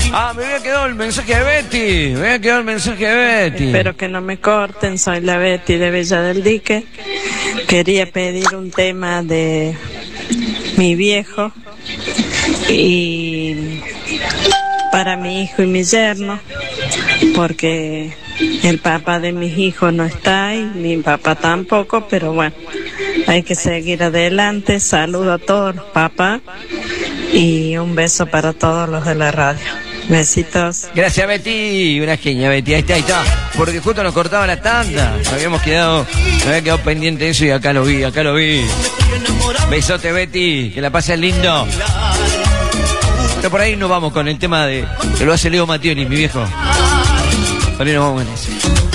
Ah, me había quedado el mensaje de Betty. Me había quedado el mensaje de Betty. Espero que no me corten, soy la Betty de Villa del Dique. Quería pedir un tema de mi viejo y para mi hijo y mi yerno, porque el papá de mis hijos no está y mi papá tampoco, pero bueno, hay que seguir adelante. Saludo a todos los papás y un beso para todos los de la radio. Besitos. Gracias, Betty. Una genia, Betty. Ahí está. Porque justo nos cortaba la tanda. Me había quedado pendiente de eso y acá lo vi. Besote, Betty. Que la pases lindo. Pero por ahí nos vamos con el tema de que lo hace Leo Mattioli, mi viejo. Por ahí nos vamos con eso.